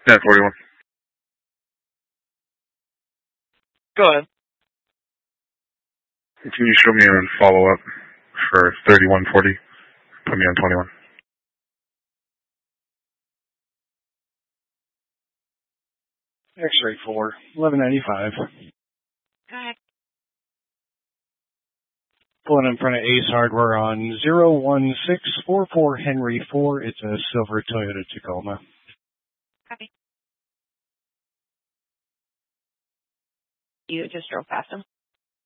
Yeah, 41. Go ahead. Can you show me a follow-up for 3140? Put me on 21. X-ray 4, 1195. Go ahead. Pulling in front of Ace Hardware on 01644 Henry 4. It's a silver Toyota Tacoma. Copy. You just drove past him.